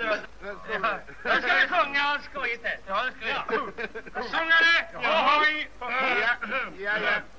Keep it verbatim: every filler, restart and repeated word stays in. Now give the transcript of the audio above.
Nu ska vi sjunga och skojigt här. Ja, det ska vi. Sångare, jag har i... Ja, ja, ja.